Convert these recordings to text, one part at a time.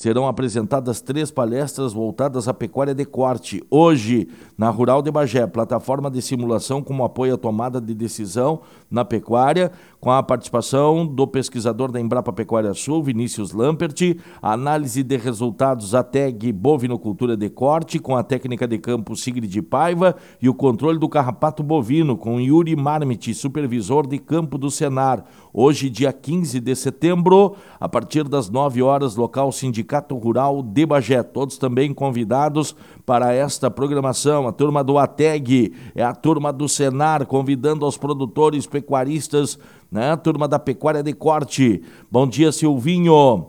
serão apresentadas 3 palestras voltadas à pecuária de corte. Hoje, na Rural de Bagé, plataforma de simulação como apoio à tomada de decisão na pecuária, com a participação do pesquisador da Embrapa Pecuária Sul, Vinícius Lampert, análise de resultados ATEG bovinocultura de corte, com a técnica de campo Sigrid Paiva e o controle do carrapato bovino, com Yuri Marmit, supervisor de campo do Senar. Hoje, dia 15 de setembro, a partir das 9 horas, local Sindicato Rural de Bagé. Todos também convidados para esta programação. A turma do ATEG, é a turma do Senar, convidando aos produtores pecuaristas, né? A turma da pecuária de corte. Bom dia, Silvinho.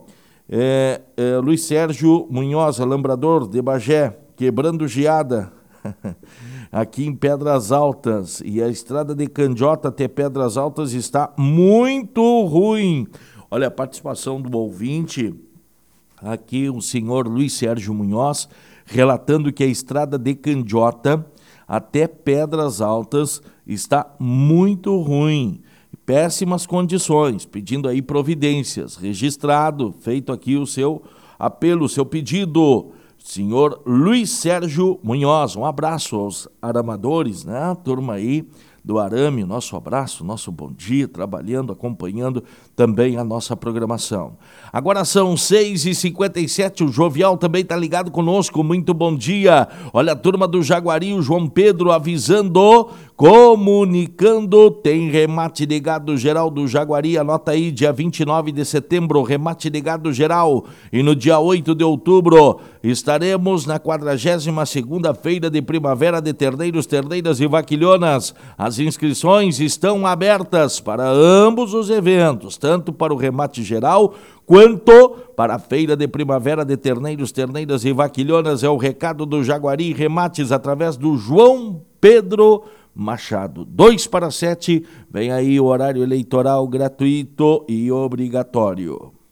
Luiz Sérgio Munhoz, alambrador de Bagé, quebrando geada aqui em Pedras Altas, e a estrada de Candiota até Pedras Altas está muito ruim. Olha a participação do ouvinte aqui, o senhor Luiz Sérgio Munhoz, relatando que a estrada de Candiota até Pedras Altas está muito ruim. Péssimas condições, pedindo aí providências. Registrado, feito aqui o seu apelo, o seu pedido. Senhor Luiz Sérgio Munhoz, um abraço aos aramadores, né? Turma aí do arame, nosso abraço, nosso bom dia, trabalhando, acompanhando também a nossa programação. Agora são 6h57, o Jovial também está ligado conosco, muito bom dia. Olha a turma do Jaguari, o João Pedro avisando, comunicando, tem remate de gado geral do Jaguari, anota aí, dia 29 de setembro, remate de gado geral, e no dia 8 de outubro estaremos na 42ª Feira de Primavera de Terneiros, Terneiras e Vaquilhonas. As inscrições estão abertas para ambos os eventos, tanto para o remate geral quanto para a Feira de Primavera de Terneiros, Terneiras e Vaquilhonas. É o recado do Jaguari Remates através do João Pedro Machado. 6:55, vem aí o horário eleitoral gratuito e obrigatório.